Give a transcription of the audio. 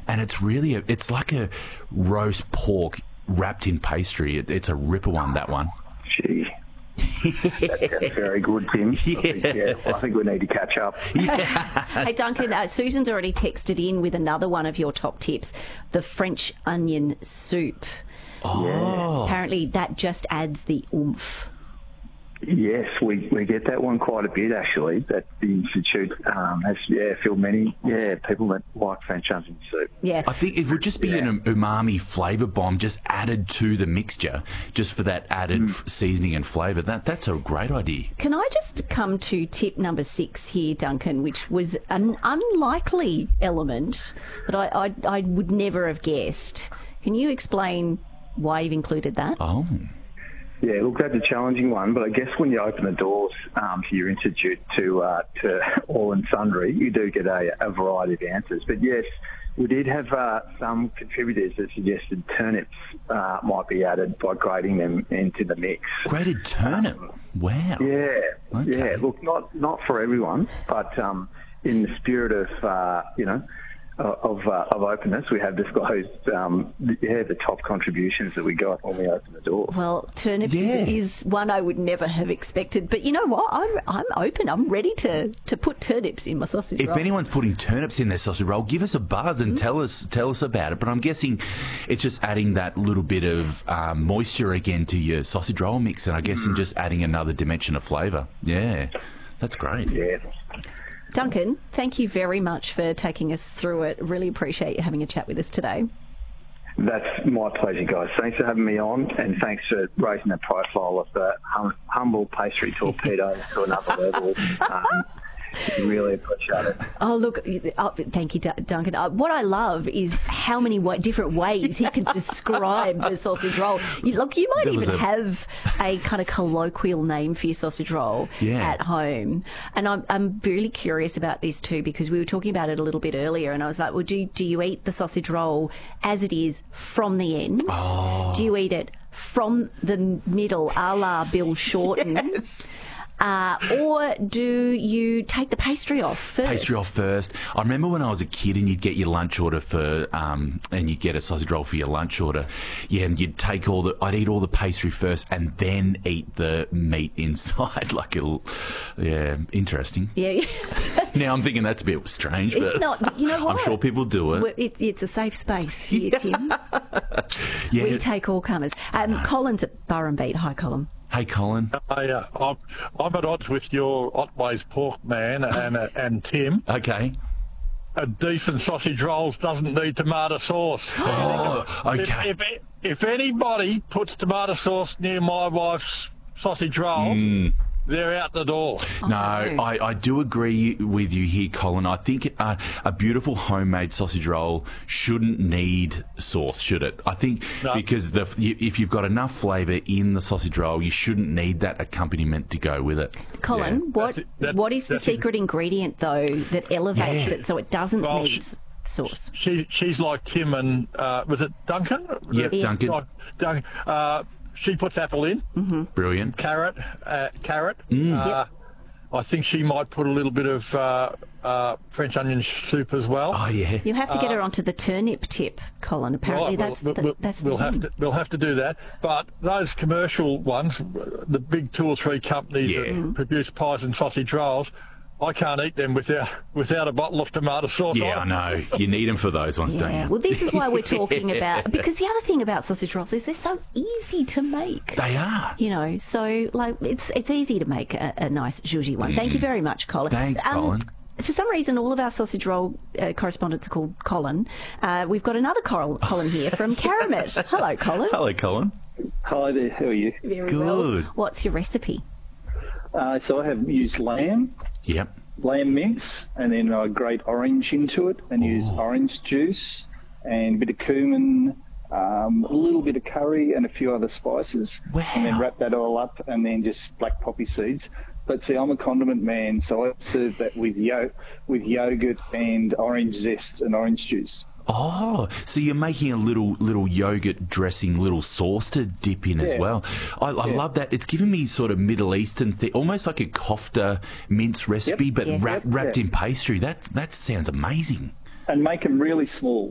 and it's really it's like a roast pork wrapped in pastry. It's a ripper one, that one. Gee. That's very good, Tim. Yeah. I think we need to catch up. Hey, Duncan, Susan's already texted in with another one of your top tips, the French onion soup. Oh. Apparently that just adds the oomph. Yes, we get that one quite a bit, actually. That the Institute has filled many people that like French onion soup. Yeah. I think it would just be an umami flavour bomb just added to the mixture, just for that added seasoning and flavour. That's a great idea. Can I just come to tip number 6 here, Duncan, which was an unlikely element that I would never have guessed. Can you explain why you've included that? Oh. Yeah, look, that's a challenging one, but I guess when you open the doors to your institute to all and sundry, you do get a variety of answers. But yes, we did have some contributors that suggested turnips might be added by grating them into the mix. Grated turnip? Wow. Yeah, Okay. yeah. Look, not for everyone, but in the spirit of of openness, we have disclosed the top contributions that we got when we opened the door. Well, turnips is one I would never have expected. But you know what? I'm open. I'm ready to put turnips in my sausage roll. If anyone's putting turnips in their sausage roll, give us a buzz and tell us about it. But I'm guessing it's just adding that little bit of moisture again to your sausage roll mix, and I guess and just adding another dimension of flavour. Yeah, that's great. Yeah. Duncan, thank you very much for taking us through it. Really appreciate you having a chat with us today. That's my pleasure, guys. Thanks for having me on, and thanks for raising the profile of the humble pastry torpedo to another level. Really appreciate it. Oh, look, thank you, Duncan. What I love is how many different ways he can describe the sausage roll. You might even have a kind of colloquial name for your sausage roll at home. And I'm really curious about this too, because we were talking about it a little bit earlier, and I was like, well, do you eat the sausage roll as it is from the end? Oh. Do you eat it from the middle, a la Bill Shorten? Yes. Or do you take the pastry off first? Pastry off first. I remember when I was a kid and you'd get your lunch order for, and you'd get a sausage roll for your lunch order. Yeah, and you'd take I'd eat all the pastry first and then eat the meat inside. Interesting. Yeah. Now I'm thinking that's a bit strange, but it's not. You know what? I'm sure people do it. Well, it's a safe space here, Tim. Yeah. We take all comers. Colin's at Burrumbeat. Hi, Colin. Hey, Colin. I'm at odds with your Otway's pork man and Tim. Okay. A decent sausage rolls doesn't need tomato sauce. Oh, okay. If anybody puts tomato sauce near my wife's sausage rolls, they're out the door. No, I do agree with you here, Colin. I think a beautiful homemade sausage roll shouldn't need sauce, should it? I think because if you've got enough flavour in the sausage roll, you shouldn't need that accompaniment to go with it. Colin, what is the secret ingredient, though, that elevates it so it doesn't need sauce? She's like Tim and, was it Duncan? Yep, Duncan. Duncan. She puts apple in. Mm-hmm. Brilliant. Carrot. Yep. I think she might put a little bit of French onion soup as well. Oh, yeah. You'll have to get her onto the turnip tip, Colin. Apparently that's we'll have to do that. But those commercial ones, the big 2 or 3 companies that produce pies and sausage rolls, I can't eat them without a bottle of tomato sauce. Yeah, I know. You need them for those ones, don't you? Well, this is why we're talking about, because the other thing about sausage rolls is they're so easy to make. They are. So it's easy to make a nice zhuzhi one. Thank you very much, Colin. Thanks, Colin. For some reason, all of our sausage roll correspondents are called Colin. We've got another Colin here from Karamat. Hello, Colin. Hello, Colin. Hi there, how are you? Very Good. well. What's your recipe? So I have used lamb mince, and then I grate orange into it and use orange juice and a bit of cumin, a little bit of curry and a few other spices. Wow. And then wrap that all up and then just black poppy seeds. But see, I'm a condiment man, so I serve that with yogurt and orange zest and orange juice. Oh, so you're making a little yogurt dressing, little sauce to dip in as well. I love that. It's giving me sort of Middle Eastern thing, almost like a kofta mince recipe, but wrapped in pastry. That sounds amazing. And make them really small.